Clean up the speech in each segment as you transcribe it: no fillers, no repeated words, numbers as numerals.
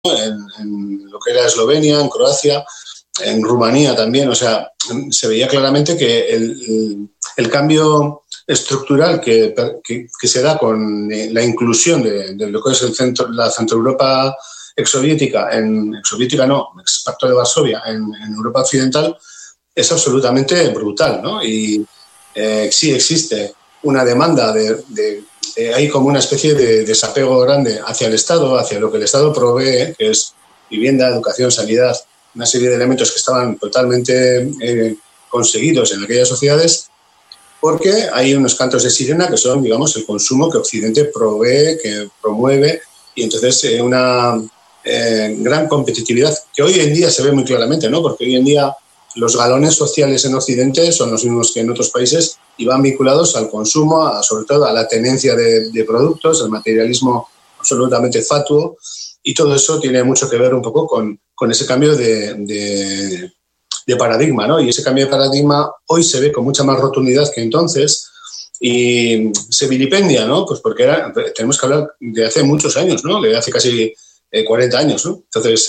en lo que era Eslovenia, en Croacia, en Rumanía también. O sea, se veía claramente que el cambio estructural que se da con la inclusión de lo que es la Centroeuropa exsoviética, ex Pacto de Varsovia, en Europa Occidental, es absolutamente brutal, ¿no? Y sí existe una demanda hay como una especie de desapego grande hacia el Estado, hacia lo que el Estado provee, que es vivienda, educación, sanidad, una serie de elementos que estaban totalmente conseguidos en aquellas sociedades, porque hay unos cantos de sirena que son, digamos, el consumo que Occidente provee, que promueve, y entonces una gran competitividad que hoy en día se ve muy claramente, ¿no? Porque hoy en día los galones sociales en Occidente son los mismos que en otros países y van vinculados al consumo, sobre todo a la tenencia de productos, el materialismo absolutamente fatuo, y todo eso tiene mucho que ver un poco con ese cambio de paradigma, ¿no? Y ese cambio de paradigma hoy se ve con mucha más rotundidad que entonces y se vilipendia, ¿no? Pues porque tenemos que hablar de hace muchos años, ¿no? De hace casi 40 años, ¿no? Entonces,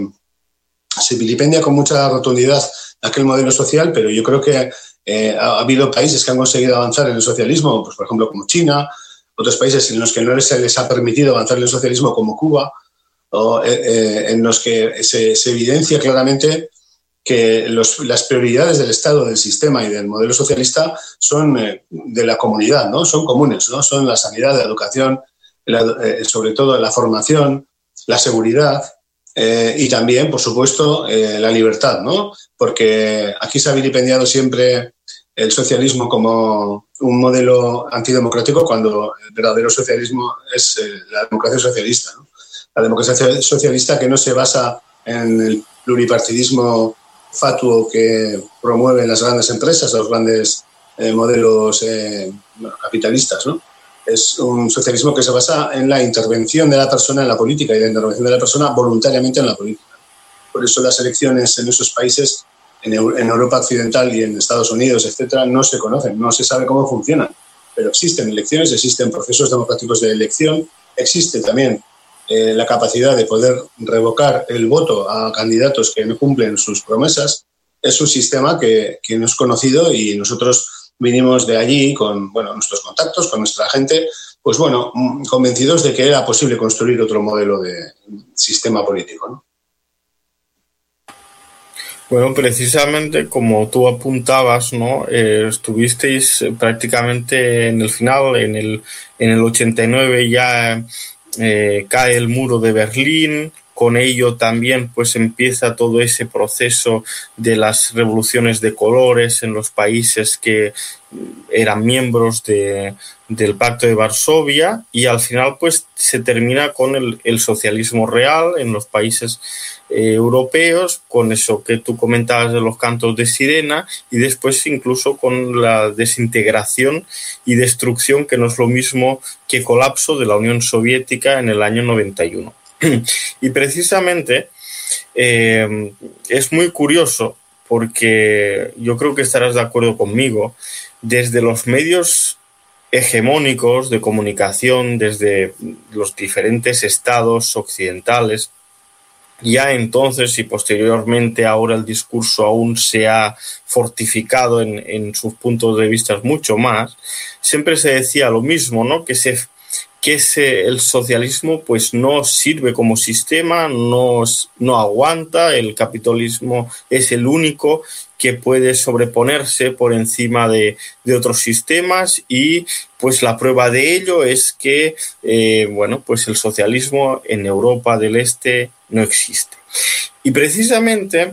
se vilipendia con mucha rotundidad aquel modelo social, pero yo creo que ha habido países que han conseguido avanzar en el socialismo, pues por ejemplo como China, otros países en los que no se les ha permitido avanzar en el socialismo como Cuba, o en los que se evidencia claramente que las prioridades del Estado, del sistema y del modelo socialista son de la comunidad, ¿no? Son comunes, ¿no? Son la sanidad, la educación, sobre todo la formación, la seguridad, y también, por supuesto, la libertad, ¿no? Porque aquí se ha vilipendiado siempre el socialismo como un modelo antidemocrático cuando el verdadero socialismo es la democracia socialista, ¿no? La democracia socialista que no se basa en el pluripartidismo fatuo que promueven las grandes empresas, los grandes modelos capitalistas, ¿no? Es un socialismo que se basa en la intervención de la persona en la política y la intervención de la persona voluntariamente en la política. Por eso las elecciones en esos países, en Europa Occidental y en Estados Unidos, etcétera, no se conocen, no se sabe cómo funcionan. Pero existen elecciones, existen procesos democráticos de elección, existe también la capacidad de poder revocar el voto a candidatos que no cumplen sus promesas. Es un sistema que no es conocido y nosotros vinimos de allí con nuestros contactos, con nuestra gente, pues convencidos de que era posible construir otro modelo de sistema político, ¿no? Bueno, precisamente como tú apuntabas, ¿no? Estuvisteis prácticamente en el final, en el 89 ya cae el muro de Berlín. Con ello también pues empieza todo ese proceso de las revoluciones de colores en los países que eran miembros del Pacto de Varsovia, y al final pues se termina con el socialismo real en los países europeos, con eso que tú comentabas de los cantos de sirena, y después incluso con la desintegración y destrucción, que no es lo mismo que colapso, de la Unión Soviética en el año 91. Y precisamente es muy curioso, porque yo creo que estarás de acuerdo conmigo, desde los medios hegemónicos de comunicación, desde los diferentes estados occidentales, ya entonces y posteriormente, ahora el discurso aún se ha fortificado en sus puntos de vista mucho más, siempre se decía lo mismo, ¿no? Que el socialismo pues no sirve como sistema, no aguanta, el capitalismo es el único que puede sobreponerse por encima de otros sistemas, y pues la prueba de ello es que pues el socialismo en Europa del Este no existe. Y precisamente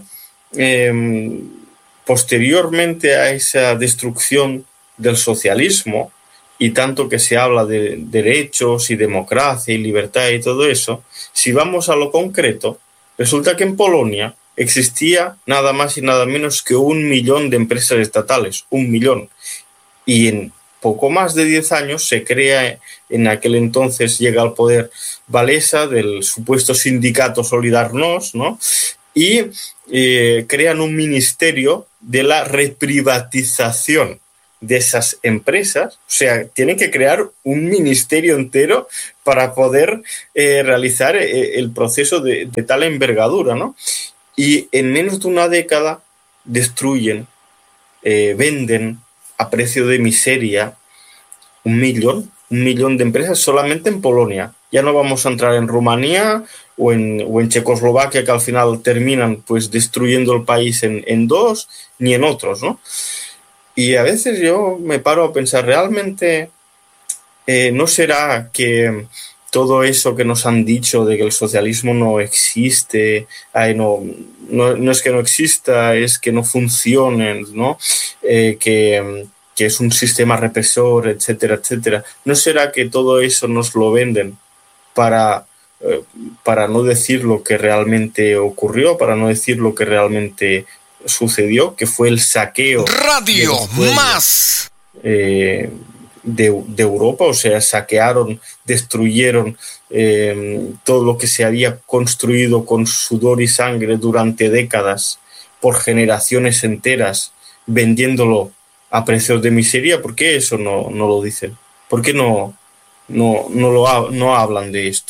posteriormente a esa destrucción del socialismo, y tanto que se habla de derechos y democracia y libertad y todo eso, si vamos a lo concreto, resulta que en Polonia existía nada más y nada menos que 1 millón de empresas estatales, 1 millón. Y en poco más de 10 años se crea, en aquel entonces llega al poder Walesa, del supuesto sindicato Solidarność, ¿no? Y crean un ministerio de la reprivatización de esas empresas. O sea, tienen que crear un ministerio entero para poder realizar el proceso de tal envergadura, ¿no? Y en menos de una década destruyen, venden a precio de miseria 1 millón de empresas solamente en Polonia. Ya no vamos a entrar en Rumanía o en Checoslovaquia, que al final terminan pues destruyendo el país en dos, ni en otros, ¿no? Y a veces yo me paro a pensar, ¿realmente no será que todo eso que nos han dicho de que el socialismo no existe, no es que no exista, es que no funcione, ¿no? Que es un sistema represor, etcétera, etcétera? ¿No será que todo eso nos lo venden para no decir lo que realmente ocurrió, para no decir lo que realmente sucedió, que fue el saqueo Radio Más de Europa? O sea, saquearon, destruyeron todo lo que se había construido con sudor y sangre durante décadas, por generaciones enteras, vendiéndolo a precios de miseria. ¿Por qué eso no lo dicen? ¿Por qué no hablan de esto?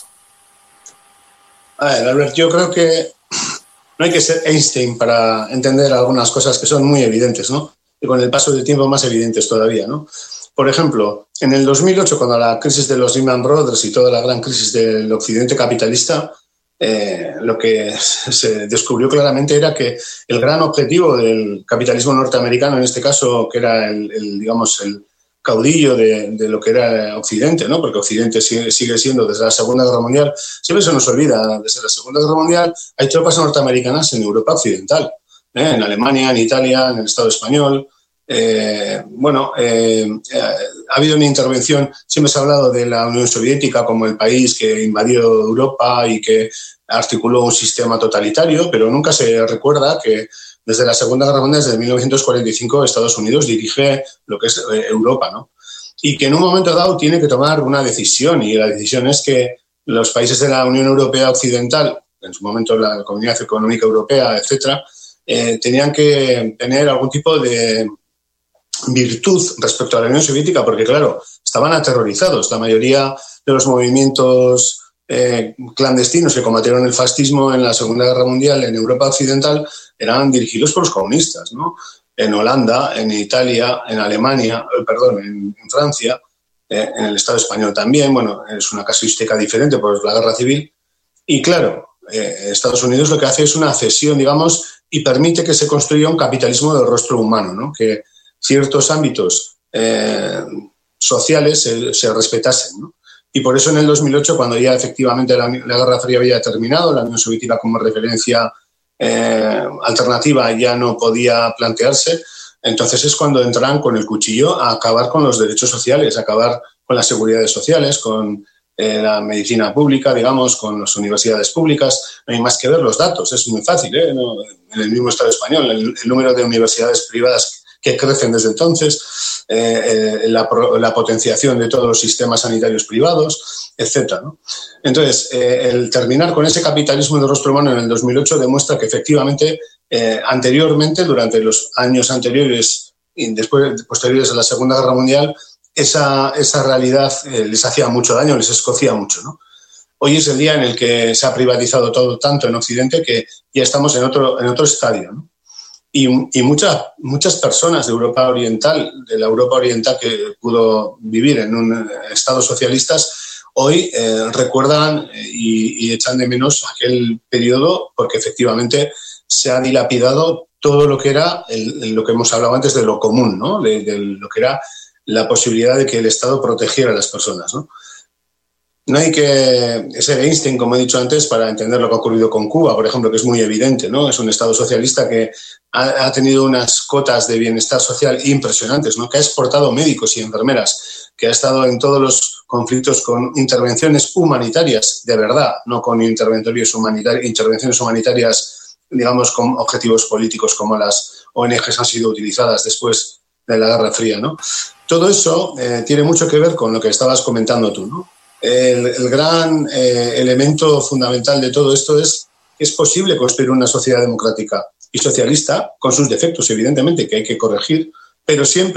A ver, Albert, yo creo que no hay que ser Einstein para entender algunas cosas que son muy evidentes, ¿no? Y con el paso del tiempo más evidentes todavía, ¿no? Por ejemplo, en el 2008, cuando la crisis de los Lehman Brothers y toda la gran crisis del occidente capitalista, lo que se descubrió claramente era que el gran objetivo del capitalismo norteamericano, en este caso, que era el caudillo de lo que era Occidente, ¿no? Porque Occidente sigue siendo, desde la Segunda Guerra Mundial, siempre se nos olvida, desde la Segunda Guerra Mundial hay tropas norteamericanas en Europa Occidental, en Alemania, en Italia, en el Estado español. Ha habido una intervención, siempre se ha hablado de la Unión Soviética como el país que invadió Europa y que articuló un sistema totalitario, pero nunca se recuerda que desde la Segunda Guerra Mundial, desde 1945, Estados Unidos dirige lo que es Europa, ¿no? Y que en un momento dado tiene que tomar una decisión, y la decisión es que los países de la Unión Europea Occidental, en su momento la Comunidad Económica Europea, etcétera, tenían que tener algún tipo de virtud respecto a la Unión Soviética, porque, claro, estaban aterrorizados. La mayoría de los movimientos clandestinos que combatieron el fascismo en la Segunda Guerra Mundial en Europa Occidental eran dirigidos por los comunistas, ¿no? En Holanda, en Italia, en Alemania, en Francia, en el Estado español también. Bueno, es una casuística diferente por la guerra civil. Y claro, Estados Unidos lo que hace es una cesión, digamos, y permite que se construya un capitalismo del rostro humano, ¿no? Que ciertos ámbitos sociales se respetasen, ¿no? Y por eso en el 2008, cuando ya efectivamente la Guerra Fría había terminado, la Unión Soviética como referencia alternativa ya no podía plantearse, entonces es cuando entran con el cuchillo a acabar con los derechos sociales, a acabar con las seguridades sociales, con la medicina pública, digamos, con las universidades públicas. No hay más que ver los datos, es muy fácil, ¿eh? No, en el mismo Estado español, el número de universidades privadas que crecen desde entonces, la potenciación de todos los sistemas sanitarios privados, etcétera, ¿no? Entonces, el terminar con ese capitalismo de rostro humano en el 2008 demuestra que efectivamente, anteriormente, durante los años anteriores y posteriores a la Segunda Guerra Mundial, esa realidad les hacía mucho daño, les escocía mucho, ¿no? Hoy es el día en el que se ha privatizado todo tanto en Occidente que ya estamos en otro estadio, ¿no? Y muchas personas de Europa Oriental, de la Europa Oriental que pudo vivir en un estado socialistas, hoy recuerdan y echan de menos aquel periodo, porque efectivamente se ha dilapidado todo lo que era lo que hemos hablado antes de lo común, ¿no? De lo que era la posibilidad de que el Estado protegiera a las personas, ¿no? No hay que ser Einstein, como he dicho antes, para entender lo que ha ocurrido con Cuba, por ejemplo, que es muy evidente, ¿no? Es un Estado socialista que ha tenido unas cotas de bienestar social impresionantes, ¿no? Que ha exportado médicos y enfermeras, que ha estado en todos los conflictos con intervenciones humanitarias, de verdad, no con intervenciones humanitarias, digamos, con objetivos políticos como las ONGs han sido utilizadas después de la Guerra Fría, ¿no? Todo eso tiene mucho que ver con lo que estabas comentando tú, ¿no? El gran elemento fundamental de todo esto es que es posible construir una sociedad democrática y socialista, con sus defectos, evidentemente, que hay que corregir, pero siempre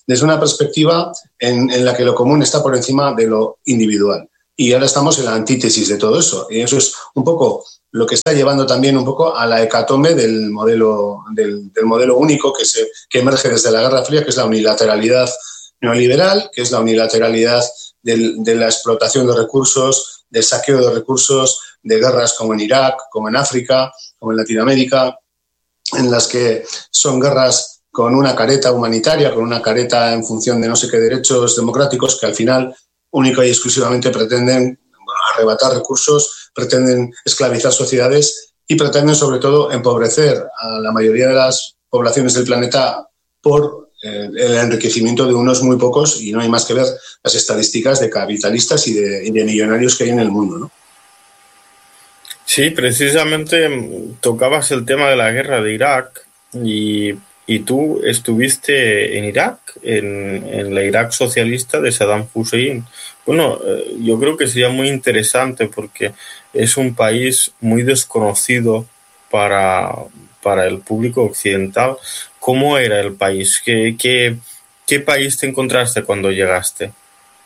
desde una perspectiva en la que lo común está por encima de lo individual. Y ahora estamos en la antítesis de todo eso. Y eso es un poco lo que está llevando también un poco a la hecatombe del modelo único que emerge desde la Guerra Fría, que es la unilateralidad neoliberal, que es la unilateralidad de la explotación de recursos, del saqueo de recursos, de guerras como en Irak, como en África, como en Latinoamérica, en las que son guerras con una careta humanitaria, con una careta en función de no sé qué derechos democráticos, que al final única y exclusivamente pretenden arrebatar recursos, pretenden esclavizar sociedades y pretenden sobre todo empobrecer a la mayoría de las poblaciones del planeta por el enriquecimiento de unos muy pocos, y no hay más que ver las estadísticas de capitalistas y de millonarios que hay en el mundo, ¿no? Sí, precisamente tocabas el tema de la guerra de Irak y tú estuviste en Irak, en la Irak socialista de Saddam Hussein. Bueno, yo creo que sería muy interesante porque es un país muy desconocido para el público occidental. ¿Cómo era el país? ¿Qué país te encontraste cuando llegaste?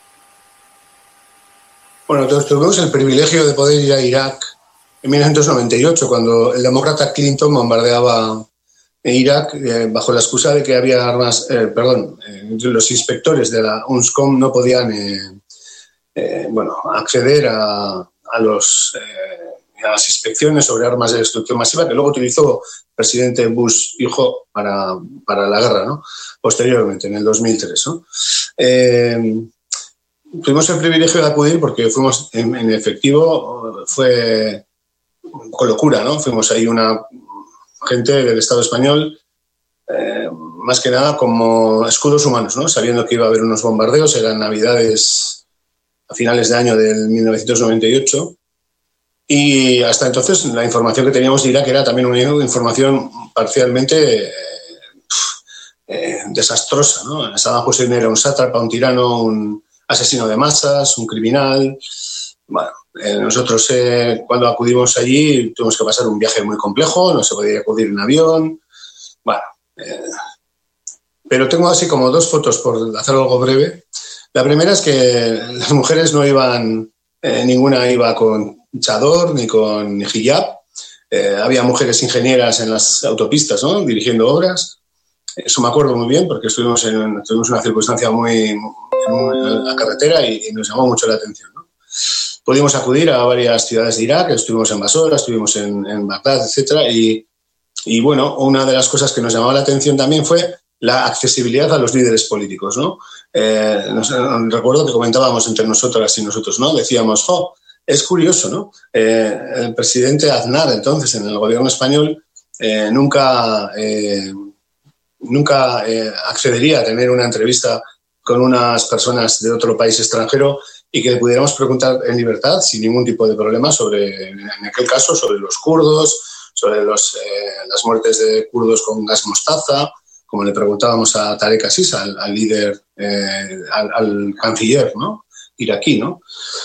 Bueno, tuvimos el privilegio de poder ir a Irak en 1998, cuando el demócrata Clinton bombardeaba Irak bajo la excusa de que había armas, los inspectores de la UNSCOM no podían acceder a las inspecciones sobre armas de destrucción masiva que luego utilizó el presidente Bush hijo para la guerra, ¿no? Posteriormente, en el 2003, ¿no? Tuvimos el privilegio de acudir porque fuimos en efectivo, fue con locura, ¿no? Fuimos ahí una gente del Estado español, más que nada como escudos humanos, ¿no? Sabiendo que iba a haber unos bombardeos, eran navidades a finales de año del 1998, y hasta entonces la información que teníamos de Irak era también una información parcialmente desastrosa, ¿no? Saddam Hussein era un sátrapa, un tirano, un asesino de masas, un criminal. Bueno, nosotros cuando acudimos allí tuvimos que pasar un viaje muy complejo, no se podía acudir en avión. Bueno, pero tengo así como dos fotos, por hacerlo algo breve. La primera es que las mujeres no iban, ninguna iba con chador ni con hijab. Había mujeres ingenieras en las autopistas, ¿no? Dirigiendo obras. Eso me acuerdo muy bien porque tuvimos una circunstancia muy en la carretera y nos llamó mucho la atención, ¿no? Pudimos acudir a varias ciudades de Irak, estuvimos en Basora, estuvimos en Bagdad, etcétera, y bueno, una de las cosas que nos llamaba la atención también fue la accesibilidad a los líderes políticos, ¿no? Recuerdo que comentábamos entre nosotras y nosotros, ¿no? Decíamos, es curioso, ¿no? El presidente Aznar, entonces, en el gobierno español, nunca accedería a tener una entrevista con unas personas de otro país extranjero y que le pudiéramos preguntar en libertad, sin ningún tipo de problema, en aquel caso, sobre los kurdos, sobre las muertes de kurdos con gas mostaza, como le preguntábamos a Tarek Aziz, al líder, al canciller, ¿no? Iraquí, ¿no?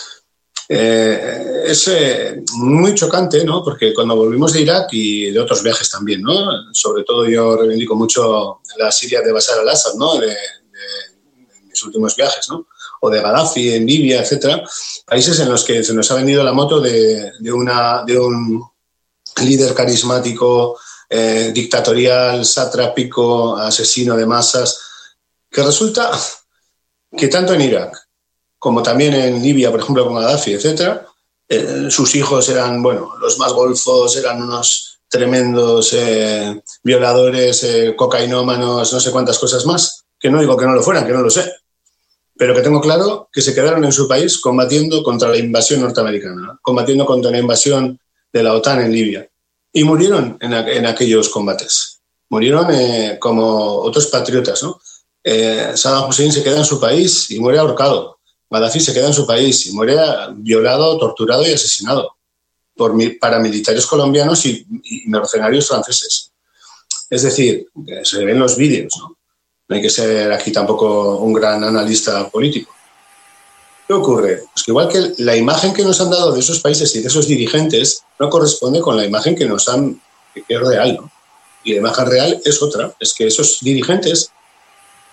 Es muy chocante, ¿no? Porque cuando volvimos de Irak y de otros viajes también, ¿no? Sobre todo yo reivindico mucho la Siria de Bashar al-Assad, ¿no? De mis últimos viajes, ¿no? O de Gaddafi en Libia, etcétera. Países en los que se nos ha vendido la moto de un líder carismático, dictatorial, satrápico, asesino de masas, que resulta que tanto en Irak como también en Libia, por ejemplo, con Gaddafi, etcétera, sus hijos eran, los más golfos, eran unos tremendos violadores, cocainómanos, no sé cuántas cosas más, que no digo que no lo fueran, que no lo sé, pero que tengo claro que se quedaron en su país combatiendo contra la invasión norteamericana, combatiendo contra la invasión de la OTAN en Libia, y murieron en aquellos combates. Murieron como otros patriotas, ¿no? Saddam Hussein se queda en su país y muere ahorcado. Gaddafi se queda en su país y muere violado, torturado y asesinado por paramilitares colombianos y mercenarios franceses. Es decir, se ven los vídeos, ¿no? No hay que ser aquí tampoco un gran analista político. ¿Qué ocurre? Pues que igual que la imagen que nos han dado de esos países y de esos dirigentes no corresponde con la imagen que nos han, que es real, ¿no? Y la imagen real es otra, es que esos dirigentes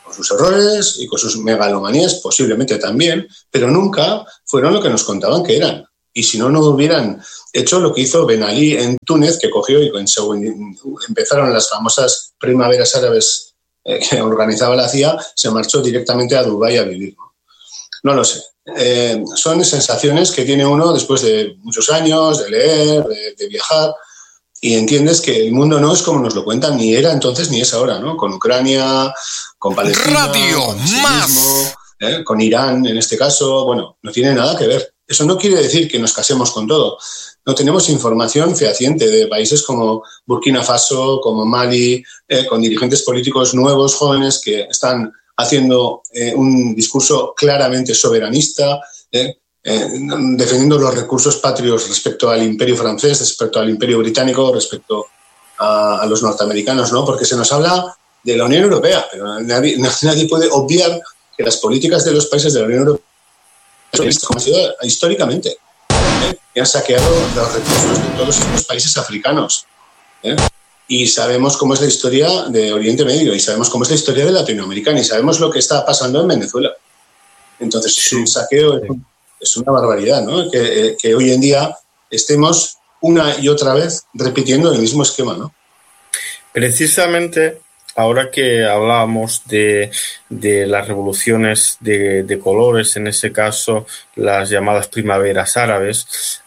con sus errores y con sus megalomanías posiblemente también, pero nunca fueron lo que nos contaban que eran. Y si no, no hubieran hecho lo que hizo Ben Ali en Túnez, que cogió y empezaron las famosas primaveras árabes que organizaba la CIA, se marchó directamente a Dubái a vivir. No lo sé. Son sensaciones que tiene uno después de muchos años de leer, de viajar, y entiendes que el mundo no es como nos lo cuentan, ni era entonces ni es ahora, ¿no? Con Ucrania, con Palestina, Radio con el Más, sionismo, con Irán en este caso, bueno, no tiene nada que ver. Eso no quiere decir que nos casemos con todo. No tenemos información fehaciente de países como Burkina Faso, como Mali, con dirigentes políticos nuevos, jóvenes, que están haciendo un discurso claramente soberanista, defendiendo los recursos patrios respecto al imperio francés, respecto al imperio británico, respecto a los norteamericanos, ¿no? Porque se nos habla de la Unión Europea, pero nadie puede obviar que las políticas de los países de la Unión Europea como ha sido históricamente, que han saqueado los recursos de todos estos países africanos. Y sabemos cómo es la historia de Oriente Medio, y sabemos cómo es la historia de Latinoamérica, y sabemos lo que está pasando en Venezuela. Entonces, es un saqueo, es una barbaridad, ¿no? Que hoy en día estemos una y otra vez repitiendo el mismo esquema, ¿no? Precisamente, ahora que hablábamos de las revoluciones de colores, en ese caso las llamadas primaveras árabes,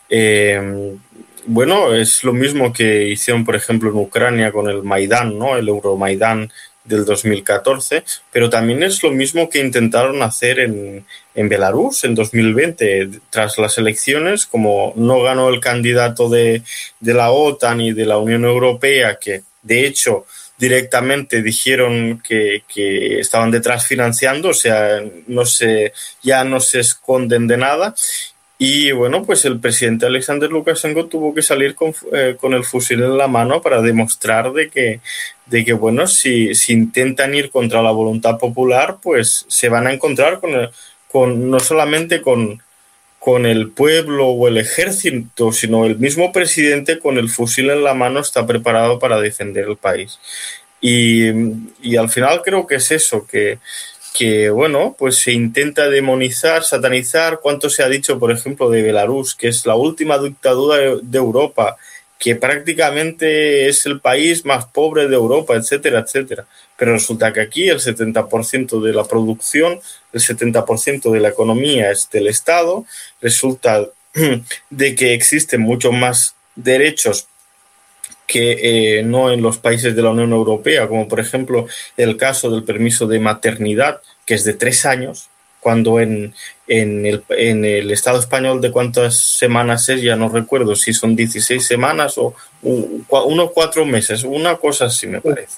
bueno, es lo mismo que hicieron, por ejemplo, en Ucrania con el Maidán, ¿no? El Euromaidán del 2014, pero también es lo mismo que intentaron hacer en Belarus en 2020. Tras las elecciones, como no ganó el candidato de la OTAN y de la Unión Europea, que de hecho directamente dijeron que estaban detrás financiando, o sea, ya no se esconden de nada. Y bueno, pues el presidente Alexander Lukashenko tuvo que salir con el fusil en la mano para demostrar de que bueno, si intentan ir contra la voluntad popular, pues se van a encontrar no solamente con el pueblo o el ejército, sino el mismo presidente con el fusil en la mano está preparado para defender el país. Y al final creo que es eso, que bueno, pues se intenta demonizar, satanizar. ¿Cuánto se ha dicho, por ejemplo, de Belarus, que es la última dictadura de Europa, que prácticamente es el país más pobre de Europa, etcétera, etcétera? Pero resulta que aquí el 70% de la producción, el 70% de la economía es del Estado. Resulta de que existen muchos más derechos que no en los países de la Unión Europea, como por ejemplo el caso del permiso de maternidad, que es de 3 años, cuando en el Estado español de cuántas semanas es, ya no recuerdo si son 16 semanas o unos 4 meses, una cosa así me parece.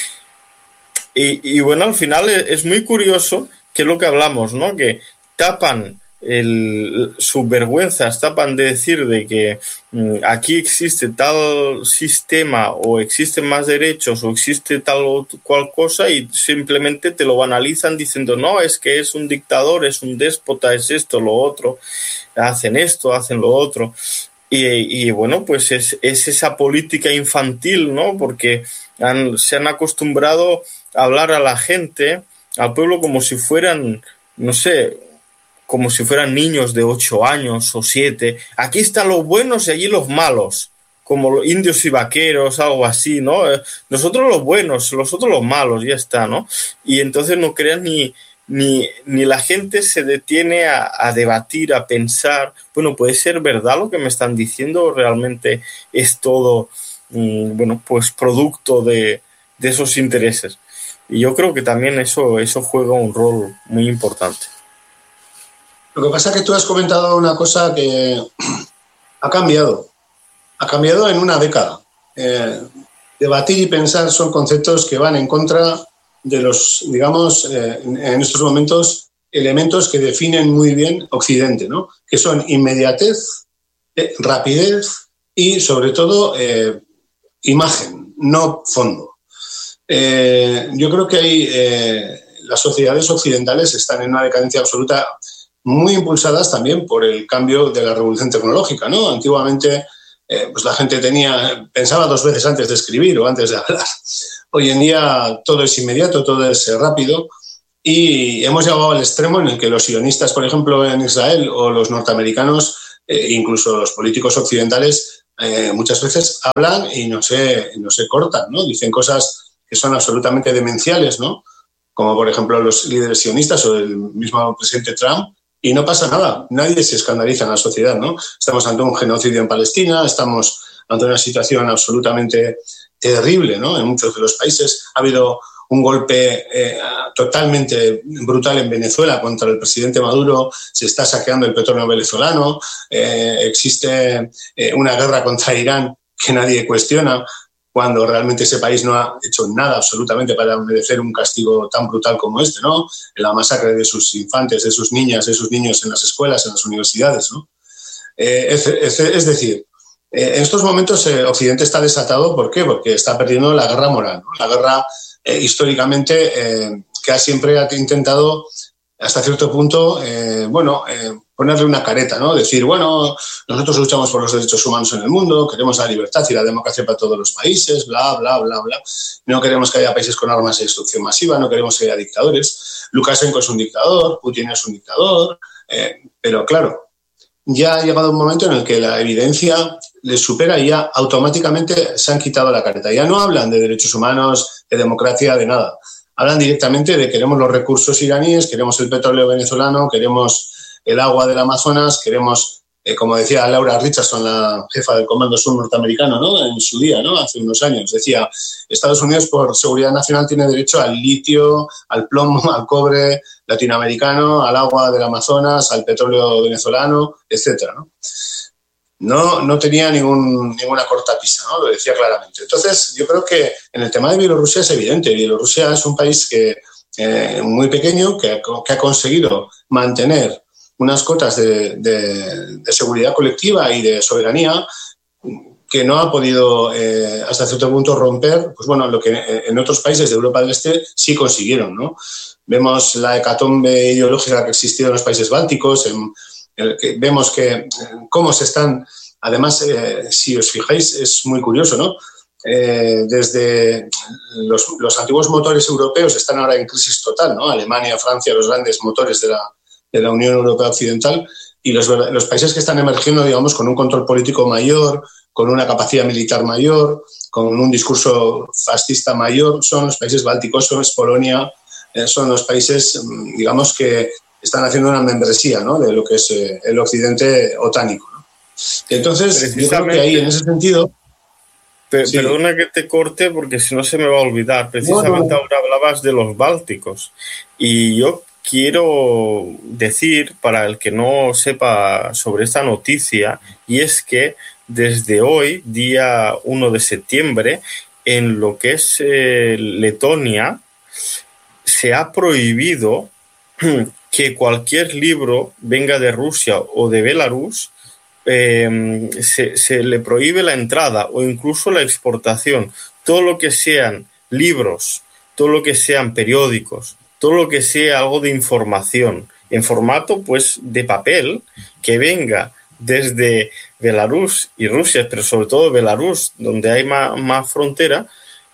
Y bueno, al final es muy curioso que es lo que hablamos, ¿no? Que tapan sus vergüenzas, tapan de decir de que aquí existe tal sistema o existen más derechos o existe tal o cual cosa, y simplemente te lo banalizan diciendo no, es que es un dictador, es un déspota, es esto, lo otro, hacen esto, hacen lo otro. Y bueno, pues es esa política infantil, ¿no? Porque se han acostumbrado a hablar a la gente, al pueblo, como si fueran, no sé, como si fueran niños de 8 años o 7. Aquí están los buenos y allí los malos, como los indios y vaqueros, algo así, ¿no? Nosotros los buenos, los otros los malos, ya está, ¿no? Y entonces no crean ni la gente se detiene a debatir, a pensar, bueno, ¿puede ser verdad lo que me están diciendo? ¿Realmente es todo, bueno, pues producto de esos intereses? Y yo creo que también eso juega un rol muy importante. Lo que pasa es que tú has comentado una cosa que ha cambiado en una década. Debatir y pensar son conceptos que van en contra de los, digamos, en estos momentos, elementos que definen muy bien Occidente, ¿no? Que son inmediatez, rapidez y, sobre todo, imagen, no fondo. Yo creo que las sociedades occidentales están en una decadencia absoluta, muy impulsadas también por el cambio de la revolución tecnológica, ¿no? Antiguamente, pues la gente pensaba 2 veces antes de escribir o antes de hablar. Hoy en día todo es inmediato, todo es rápido, y hemos llegado al extremo en el que los sionistas, por ejemplo, en Israel, o los norteamericanos, incluso los políticos occidentales, muchas veces hablan y no se cortan, ¿no? Dicen cosas que son absolutamente demenciales, ¿no? Como por ejemplo los líderes sionistas o el mismo presidente Trump, y no pasa nada, nadie se escandaliza en la sociedad, ¿no? Estamos ante un genocidio en Palestina, estamos ante una situación absolutamente terrible, ¿no? En muchos de los países ha habido un golpe totalmente brutal en Venezuela contra el presidente Maduro, se está saqueando el petróleo venezolano, existe una guerra contra Irán que nadie cuestiona, cuando realmente ese país no ha hecho nada absolutamente para merecer un castigo tan brutal como este, ¿no? La masacre de sus infantes, de sus niñas, de sus niños en las escuelas, en las universidades, ¿no? Es decir, en estos momentos Occidente está desatado. ¿Por qué? Porque está perdiendo la guerra moral, ¿no? La guerra históricamente que siempre ha intentado hasta cierto punto, ponerle una careta, ¿no? Decir, bueno, nosotros luchamos por los derechos humanos en el mundo, queremos la libertad y la democracia para todos los países, bla, bla, bla, bla. No queremos que haya países con armas de destrucción masiva, no queremos que haya dictadores. Lukashenko es un dictador, Putin es un dictador, pero claro, ya ha llegado un momento en el que la evidencia les supera y ya automáticamente se han quitado la careta. Ya no hablan de derechos humanos, de democracia, de nada. Hablan directamente de queremos los recursos iraníes, queremos el petróleo venezolano, queremos el agua del Amazonas, queremos, como decía Laura Richardson, la jefa del Comando Sur norteamericano, ¿no? En su día, ¿no? Hace unos años, decía, Estados Unidos por seguridad nacional tiene derecho al litio, al plomo, al cobre latinoamericano, al agua del Amazonas, al petróleo venezolano, etcétera, ¿no? No tenía ninguna cortapisa, ¿no? Lo decía claramente. Entonces, yo creo que en el tema de Bielorrusia es evidente. Bielorrusia es un país muy pequeño que ha conseguido mantener unas cotas de seguridad colectiva y de soberanía que no ha podido hasta cierto punto romper, pues bueno, lo que en otros países de Europa del Este sí consiguieron, ¿no? Vemos la hecatombe ideológica que existió en los países bálticos, vemos que cómo se están, además, si os fijáis, es muy curioso, ¿no? Desde los antiguos motores europeos están ahora en crisis total, ¿no? Alemania, Francia, los grandes motores de la Unión Europea Occidental, y los países que están emergiendo, digamos, con un control político mayor, con una capacidad militar mayor, con un discurso fascista mayor, son los países bálticos, es Polonia, son los países, digamos, que están haciendo una membresía, ¿no? De lo que es el occidente otánico, ¿no? Entonces, yo creo que ahí, en ese sentido... Sí. Perdona que te corte, porque si no se me va a olvidar. Precisamente ahora hablabas de los bálticos. Y yo quiero decir, para el que no sepa sobre esta noticia, y es que desde hoy, día 1 de septiembre, en lo que es Letonia, se ha prohibido que cualquier libro venga de Rusia o de Belarus, se le prohíbe la entrada o incluso la exportación. Todo lo que sean libros, todo lo que sean periódicos, todo lo que sea algo de información en formato pues de papel que venga desde Belarus y Rusia, pero sobre todo Belarus, donde hay más frontera,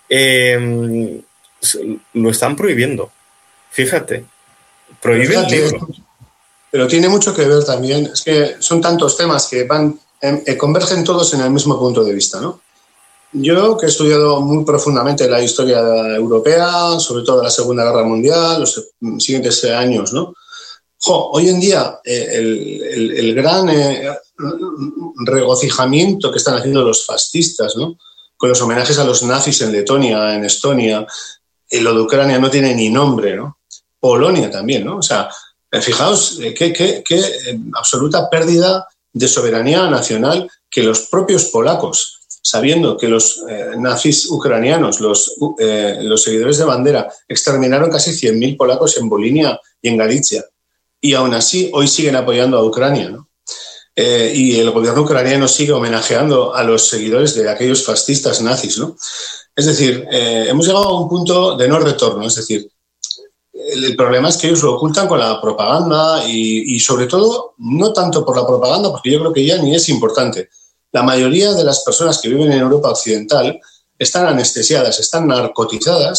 lo están prohibiendo. Fíjate, prohíben libros. Pero tiene mucho que ver también, es que son tantos temas que convergen todos en el mismo punto de vista, ¿no? Yo, que he estudiado muy profundamente la historia europea, sobre todo la Segunda Guerra Mundial, los siguientes años, ¿no? Hoy en día, el gran regocijamiento que están haciendo los fascistas, ¿no? Con los homenajes a los nazis en Letonia, en Estonia, lo de Ucrania no tiene ni nombre, ¿no? Polonia también, ¿no? O sea, fijaos qué absoluta pérdida de soberanía nacional que los propios polacos, sabiendo que los nazis ucranianos, los seguidores de Bandera, exterminaron casi 100.000 polacos en Volinia y en Galicia, y aún así hoy siguen apoyando a Ucrania, ¿no? Y el gobierno ucraniano sigue homenajeando a los seguidores de aquellos fascistas nazis, ¿no? Es decir, hemos llegado a un punto de no retorno, es decir, el problema es que ellos lo ocultan con la propaganda y sobre todo, no tanto por la propaganda, porque yo creo que ya ni es importante. La mayoría de las personas que viven en Europa Occidental están anestesiadas, están narcotizadas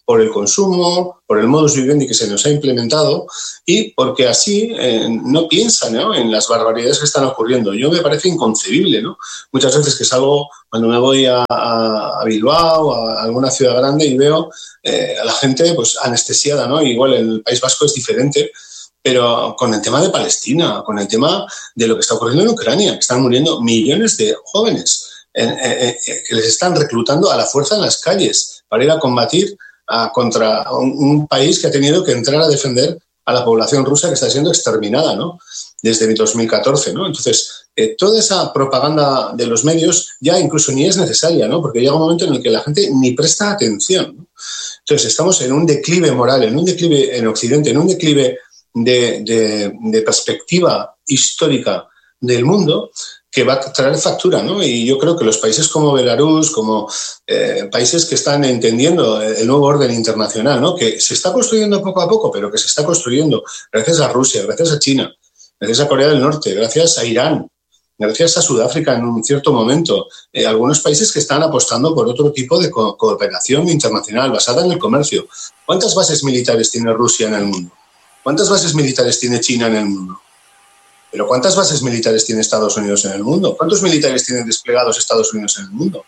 por el consumo, por el modus vivendi que se nos ha implementado y porque así no piensan, ¿no?, en las barbaridades que están ocurriendo. Yo me parece inconcebible, ¿no? Muchas veces que salgo, cuando me voy a Bilbao, a alguna ciudad grande y veo a la gente pues anestesiada, ¿no? Igual en el País Vasco es diferente, pero con el tema de Palestina, con el tema de lo que está ocurriendo en Ucrania, que están muriendo millones de jóvenes que les están reclutando a la fuerza en las calles para ir a combatir contra un país que ha tenido que entrar a defender a la población rusa que está siendo exterminada, ¿no?, desde 2014, ¿no? Entonces, toda esa propaganda de los medios ya incluso ni es necesaria, ¿no?, porque llega un momento en el que la gente ni presta atención, ¿no? Entonces, estamos en un declive moral, en un declive en Occidente, en un declive de perspectiva histórica del mundo que va a traer factura, ¿no? Y yo creo que los países como Belarus, como países que están entendiendo el nuevo orden internacional, ¿no?, que se está construyendo poco a poco, pero que se está construyendo gracias a Rusia, gracias a China, gracias a Corea del Norte, gracias a Irán, gracias a Sudáfrica en un cierto momento, algunos países que están apostando por otro tipo de cooperación internacional basada en el comercio. ¿Cuántas bases militares tiene Rusia en el mundo? ¿Cuántas bases militares tiene China en el mundo? Pero ¿cuántas bases militares tiene Estados Unidos en el mundo? ¿Cuántos militares tienen desplegados Estados Unidos en el mundo?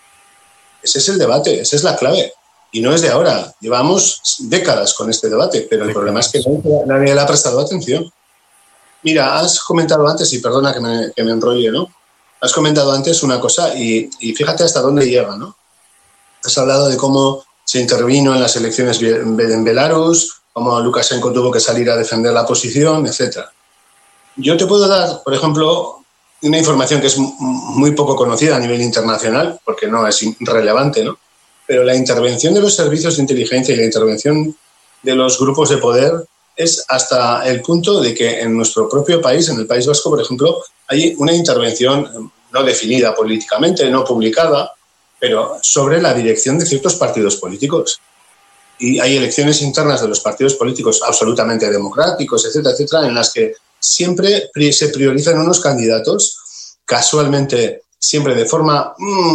Ese es el debate, esa es la clave. Y no es de ahora, llevamos décadas con este debate, pero el problema es que nadie le ha prestado atención. Mira, has comentado antes, y perdona que me enrolle, ¿no? Has comentado antes una cosa y fíjate hasta dónde llega, ¿no? Has hablado de cómo se intervino en las elecciones en Belarus, cómo Lukashenko tuvo que salir a defender la posición, etcétera. Yo te puedo dar, por ejemplo, una información que es muy poco conocida a nivel internacional, porque no es relevante, ¿no? Pero la intervención de los servicios de inteligencia y la intervención de los grupos de poder es hasta el punto de que en nuestro propio país, en el País Vasco, por ejemplo, hay una intervención no definida políticamente, no publicada, pero sobre la dirección de ciertos partidos políticos. Y hay elecciones internas de los partidos políticos absolutamente democráticos, etcétera, etcétera, en las que siempre se priorizan unos candidatos, casualmente, siempre de forma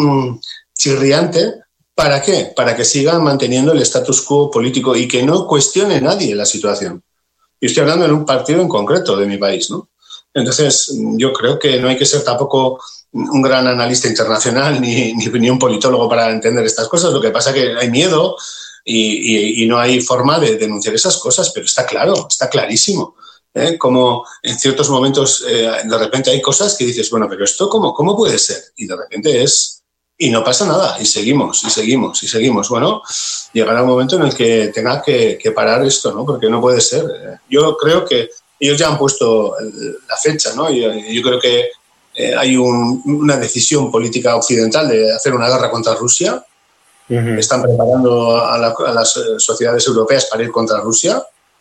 chirriante. ¿Para qué? Para que sigan manteniendo el status quo político y que no cuestione nadie la situación. Y estoy hablando en un partido en concreto de mi país, ¿no? Entonces, yo creo que no hay que ser tampoco un gran analista internacional ni un politólogo para entender estas cosas. Lo que pasa es que hay miedo y no hay forma de denunciar esas cosas, pero está claro, está clarísimo. Como en ciertos momentos de repente hay cosas que dices, bueno, pero esto ¿cómo puede ser? Y de repente y no pasa nada, y seguimos. Bueno, llegará un momento en el que tenga que parar esto, ¿no? Porque no puede ser. Yo creo que ellos ya han puesto la fecha, ¿no? Yo creo que hay una decisión política occidental de hacer una guerra contra Rusia. Uh-huh. Están preparando a las sociedades europeas para ir contra Rusia.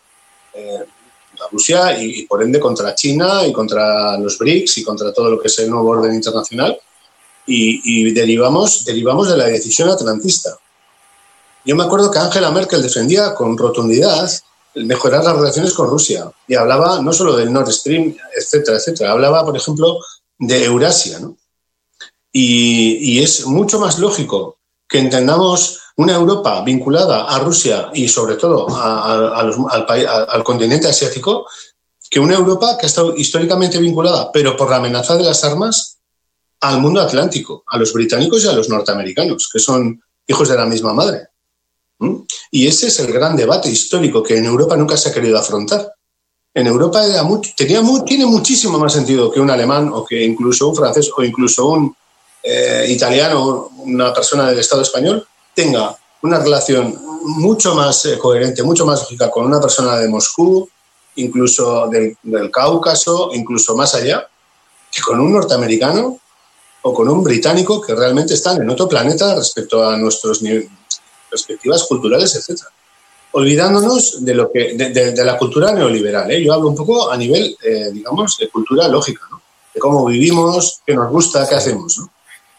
Rusia y por ende contra China y contra los BRICS y contra todo lo que es el nuevo orden internacional y derivamos de la decisión atlantista. Yo me acuerdo que Angela Merkel defendía con rotundidad el mejorar las relaciones con Rusia y hablaba no solo del Nord Stream, etcétera, etcétera, hablaba, por ejemplo, de Eurasia, ¿no? Y es mucho más lógico que entendamos una Europa vinculada a Rusia y sobre todo al continente asiático, que una Europa que ha estado históricamente vinculada, pero por la amenaza de las armas, al mundo atlántico, a los británicos y a los norteamericanos, que son hijos de la misma madre. Y ese es el gran debate histórico que en Europa nunca se ha querido afrontar. En Europa tiene muchísimo más sentido que un alemán o que incluso un francés o incluso un italiano, una persona del Estado español, tenga una relación mucho más coherente, mucho más lógica con una persona de Moscú, incluso del Cáucaso, incluso más allá, que con un norteamericano o con un británico que realmente están en otro planeta respecto a nuestras perspectivas culturales, etc. Olvidándonos de la cultura neoliberal, ¿eh? Yo hablo un poco a nivel, digamos, de cultura lógica, ¿no? De cómo vivimos, qué nos gusta, qué hacemos, ¿no?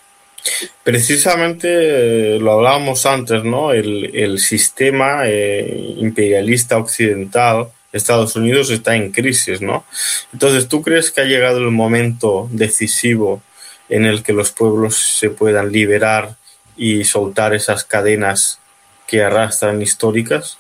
Precisamente lo hablábamos antes, ¿no? El sistema imperialista occidental, Estados Unidos, está en crisis, ¿no? Entonces, ¿tú crees que ha llegado el momento decisivo en el que los pueblos se puedan liberar y soltar esas cadenas que arrastran históricas?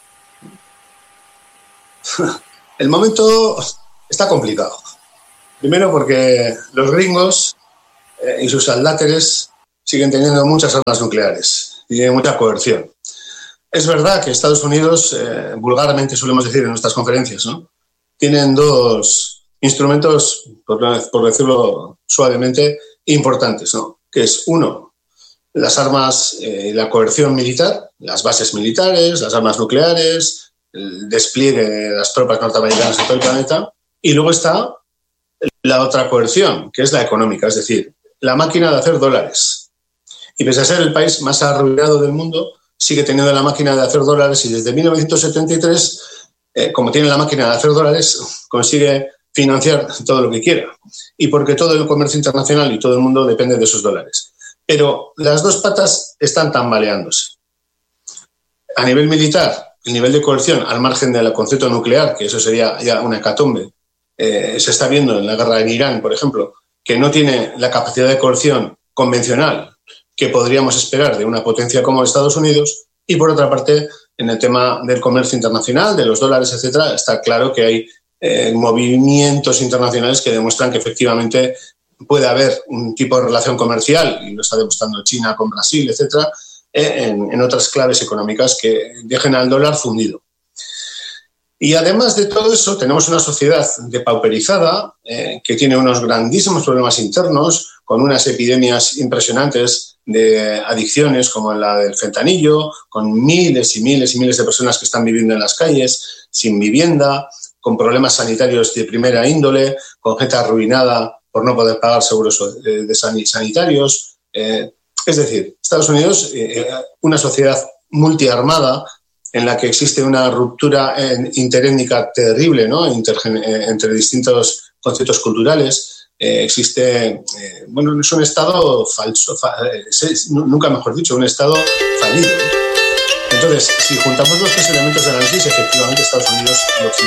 El momento está complicado. Primero porque los gringos y sus adláteres siguen teniendo muchas armas nucleares y tienen mucha coerción. Es verdad que Estados Unidos, vulgarmente solemos decir en nuestras conferencias, ¿no?, tienen dos instrumentos, por decirlo suavemente, importantes, ¿no?, que es uno, las armas, la coerción militar, las bases militares, las armas nucleares, el despliegue de las tropas norteamericanas en todo el planeta, y luego está la otra coerción, que es la económica, es decir, la máquina de hacer dólares. Y pese a ser el país más arruinado del mundo, sigue teniendo la máquina de hacer dólares y desde 1973, como tiene la máquina de hacer dólares, consigue financiar todo lo que quiera. Y porque todo el comercio internacional y todo el mundo depende de esos dólares. Pero las dos patas están tambaleándose. A nivel militar, el nivel de coerción, al margen del concepto nuclear, que eso sería ya una hecatombe, se está viendo en la guerra en Irán, por ejemplo, que no tiene la capacidad de coerción convencional que podríamos esperar de una potencia como Estados Unidos. Y por otra parte, en el tema del comercio internacional, de los dólares, etcétera, está claro que hay movimientos internacionales que demuestran que efectivamente puede haber un tipo de relación comercial, y lo está demostrando China con Brasil, etcétera, en otras claves económicas que dejen al dólar fundido. Y además de todo eso, tenemos una sociedad depauperizada que tiene unos grandísimos problemas internos, con unas epidemias impresionantes de adicciones como la del fentanillo, con miles y miles y miles de personas que están viviendo en las calles, sin vivienda, con problemas sanitarios de primera índole, con gente arruinada por no poder pagar seguros sanitarios. Es decir, Estados Unidos, una sociedad multiarmada en la que existe una ruptura interétnica terrible, ¿no?, entre distintos conceptos culturales. Existe, bueno, es un Estado falso, nunca mejor dicho, un Estado fallido, ¿no? Entonces, si juntamos los tres elementos del análisis, efectivamente Estados Unidos y Occidente